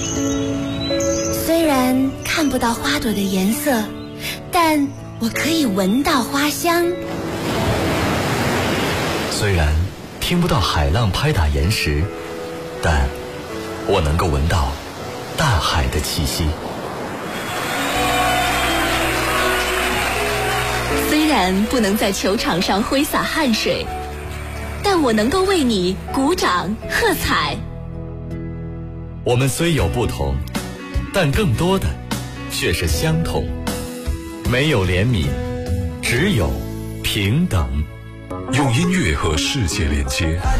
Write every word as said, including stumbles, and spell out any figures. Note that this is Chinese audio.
虽然看不到花朵的颜色，但我可以闻到花香。 虽然听不到海浪拍打岩石，但我能够闻到大海的气息。 虽然不能在球场上挥洒汗水，但我能够为你鼓掌喝彩。 我们虽有不同，但更多的却是相同。没有怜悯，只有平等。 用音乐和世界连接，